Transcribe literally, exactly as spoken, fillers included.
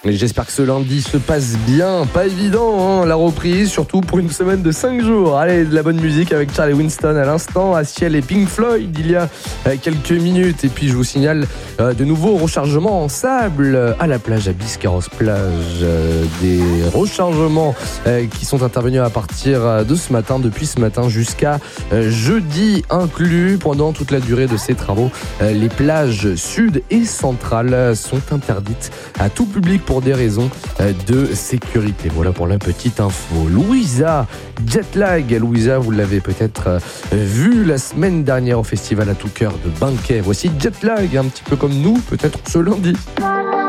Et j'espère que ce lundi se passe bien. Pas évident, hein, la reprise, surtout pour une semaine de cinq jours. Allez, de la bonne musique avec Charlie Winston à l'instant, Astiel et Pink Floyd il y a euh, quelques minutes. Et puis je vous signale euh, de nouveaux rechargements en sable euh, à la plage, à Biscarrosse plage. Euh, des rechargements euh, qui sont intervenus à partir de ce matin, depuis ce matin jusqu'à euh, jeudi inclus. Pendant toute la durée de ces travaux, euh, les plages sud et centrales sont interdites à tout public pour des raisons de sécurité. Voilà pour la petite info. Louisa, Jetlag. Louisa, vous l'avez peut-être vu la semaine dernière au festival à tout cœur de Banquet. Voici Jetlag, un petit peu comme nous, peut-être ce lundi.